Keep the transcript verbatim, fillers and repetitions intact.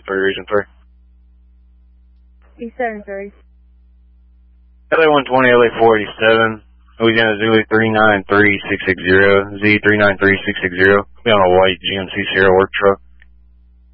three, reason three. East seven three. L A one twenty, L A four eighty-seven, Louisiana Zulu three nine three six six zero, Z three nine three six six zero. Be on a white G M C Sierra work truck.